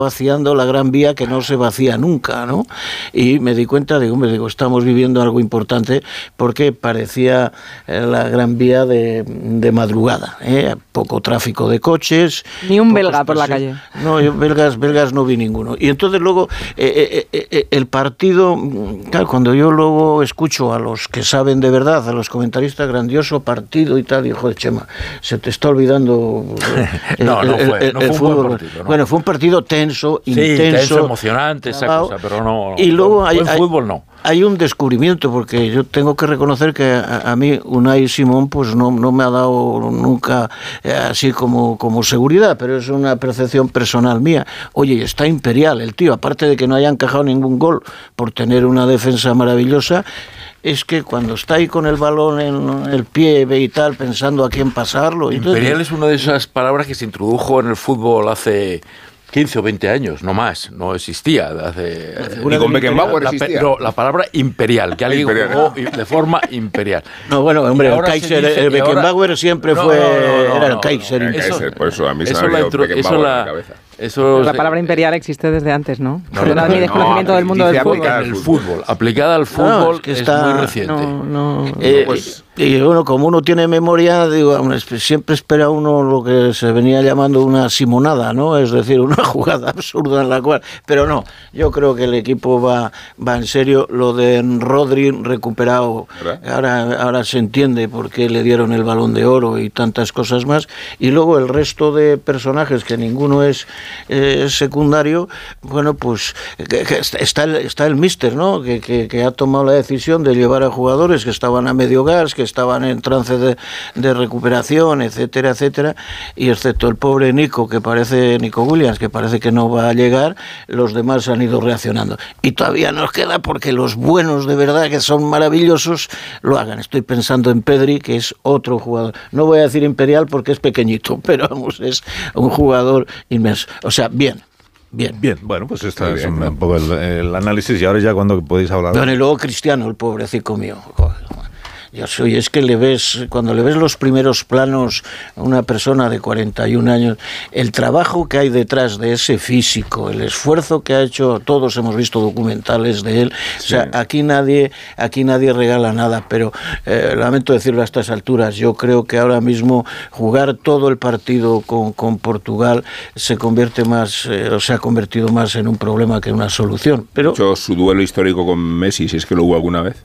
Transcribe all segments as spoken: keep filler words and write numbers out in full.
vaciando la Gran Vía que no se vacía nunca, ¿no? Y me di cuenta, digo, hombre, digo, estamos viviendo algo importante porque parecía eh, la Gran Vía de, de madrugada, ¿eh? Poco tráfico de coches. Ni un belga por la calle. No, yo belgas, belgas no vi ninguno. Y entonces luego eh, eh, eh, el partido, claro, cuando yo luego escucho a los que saben de verdad, a los comentaristas, grandioso partido y tal, y joder, Chema, se te está olvidando el, no, no el, fue, el, no el fue fútbol. Un buen partido, ¿no? Bueno, fue un partido tenso, sí, intenso, tenso, emocionante, esa clavado, cosa, pero no. Y luego hay, buen hay, fútbol no. Hay un descubrimiento, porque yo tengo que reconocer que a, a mí Unai Simón pues no, no me ha dado nunca eh, así como, como seguridad, pero es una percepción personal mía. Oye, está imperial el tío, aparte de que no haya encajado ningún gol por tener una defensa maravillosa, es que cuando está ahí con el balón en el pie y tal, pensando a quién pasarlo... Imperial entonces, es una de esas palabras que se introdujo en el fútbol hace quince o veinte años, no más, no existía. Hace, Ni con Beckenbauer la, existía. No, la palabra imperial, que alguien imperial. jugó de forma imperial. No, bueno, hombre, el ahora Kaiser, dice, el Beckenbauer ahora, siempre no, fue... no, no, no, era el no, Kaiser. No, el Eso- Kaiser, por eso a mí se eso me ha la ido intro- Beckenbauer eso en la- la cabeza. Eso La se- palabra imperial existe desde antes, ¿no? No, Perdona no, mi no, desconocimiento no, del mundo dice del fútbol. aplicada en el fútbol, aplicada al fútbol, No, es, que está- muy reciente. No, no. Eh, Pues- y bueno, como uno tiene memoria, digo, siempre espera uno lo que se venía llamando una simonada, ¿no? Es decir, una jugada absurda en la cual... Pero no, yo creo que el equipo va, va en serio. Lo de Rodri recuperado, ahora, ahora se entiende por qué le dieron el Balón de Oro y tantas cosas más. Y luego el resto de personajes, que ninguno es eh, secundario, bueno, pues que, que está, el, está el míster, ¿no? Que, que, que ha tomado la decisión de llevar a jugadores que estaban a medio gas, que estaban en trance de, de recuperación, etcétera, etcétera, y excepto el pobre Nico, que parece, Nico Williams, que parece que no va a llegar, los demás han ido reaccionando. Y todavía nos queda porque los buenos de verdad, que son maravillosos, lo hagan. Estoy pensando en Pedri, que es otro jugador. No voy a decir imperial porque es pequeñito, pero vamos, es un jugador inmenso. O sea, bien. Bien. Bien, bueno, pues esto Muy es bien, un, ¿no? un poco el, el análisis y ahora ya cuando podéis hablar... Bueno, y luego Cristiano, el pobrecito mío. Joder. Yo soy, es que le ves, cuando le ves los primeros planos a una persona de cuarenta y un años, el trabajo que hay detrás de ese físico, el esfuerzo que ha hecho, todos hemos visto documentales de él, sí. O sea, aquí nadie, aquí nadie regala nada, pero eh, lamento decirlo a estas alturas, yo creo que ahora mismo jugar todo el partido con, con Portugal se convierte más, eh, o se ha convertido más en un problema que en una solución. Pero... De hecho, su duelo histórico con Messi, si es que lo hubo alguna vez,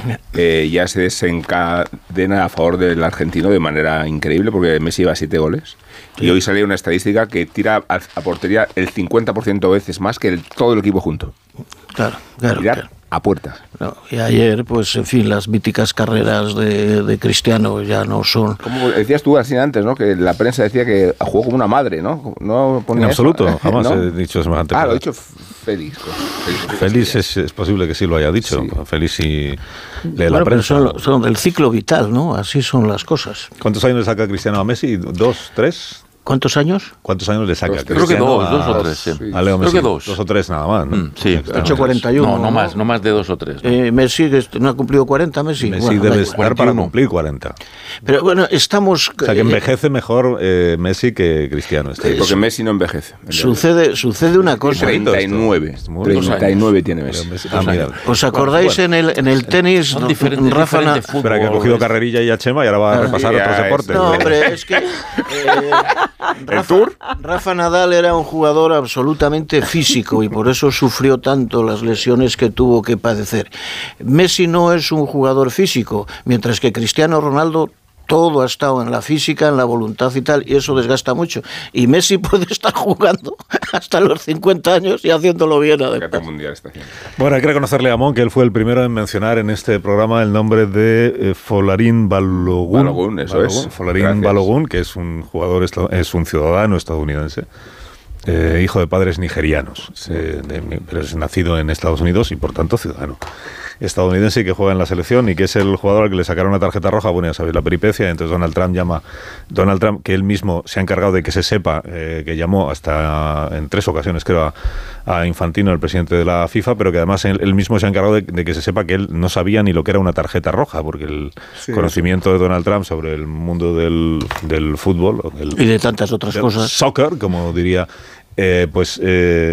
Eh, ya se desencadena a favor del argentino de manera increíble, porque Messi lleva siete goles. Sí. Y hoy salía una estadística que tira a, a portería el cincuenta por ciento veces más que el, todo el equipo junto. Claro, claro. Tirar claro. a puerta. No, y ayer, pues, en fin, las míticas carreras de, de Cristiano ya no son... Como decías tú así antes, ¿no? Que la prensa decía que jugó como una madre, ¿no? No en absoluto, eso, jamás ¿no? he dicho semejante Ah, cosa. lo ha dicho Félix. Félix, Félix es, es posible que sí lo haya dicho. Sí. Félix y lee bueno, la prensa. Son, son del ciclo vital, ¿no? Así son las cosas. ¿Cuántos años le saca Cristiano a Messi? ¿Dos? ¿Tres? ¿Cuántos años? ¿Cuántos años le saca? Dos, creo que dos, a, dos o tres. Sí. A Leo Messi. Creo que dos. Dos o tres nada más, ¿no? Mm, sí. ocho cuarenta y uno. No, no más, no más de dos o tres. ¿no? Eh, Messi, que no ha cumplido cuarenta, Messi. Messi bueno, debe estar para cumplir cuarenta. Pero bueno, estamos... O sea, que envejece mejor eh, Messi que Cristiano. Este sí, porque Messi no envejece. Sucede, sucede una cosa. treinta y nueve. treinta y nueve tiene Messi. Messi ah, mira. ¿Os acordáis bueno, en, el, en el tenis? Son no, diferentes, Rafa diferentes Na... fútbol. Espera, que ha cogido carrerilla y a Chema y ahora va a repasar sí, otros es, deportes. No, hombre, es que... Eh, Rafa, ¿El Tour? Rafa Nadal era un jugador absolutamente físico y por eso sufrió tanto las lesiones que tuvo que padecer. Messi no es un jugador físico, mientras que Cristiano Ronaldo todo ha estado en la física, en la voluntad y tal, y eso desgasta mucho. Y Messi puede estar jugando hasta los cincuenta años y haciéndolo bien además. Bueno, hay que reconocerle a Mon que él fue el primero en mencionar en este programa el nombre de eh, Folarin Balogun. Balogun, eso Balogun, es. Folarin Gracias. Balogun, que es un jugador, es un ciudadano estadounidense. Eh, hijo de padres nigerianos, eh, de, pero es nacido en Estados Unidos y por tanto ciudadano estadounidense y que juega en la selección y que es el jugador al que le sacaron una tarjeta roja. Bueno, ya sabéis la peripecia. Entonces Donald Trump llama, Donald Trump, que él mismo se ha encargado de que se sepa, eh, que llamó hasta en tres ocasiones creo a, a Infantino, el presidente de la FIFA, pero que además él, él mismo se ha encargado de, de que se sepa que él no sabía ni lo que era una tarjeta roja, porque el sí, conocimiento sí. de Donald Trump sobre el mundo del, del fútbol del, y de tantas otras del cosas, soccer, como diría Eh, pues eh,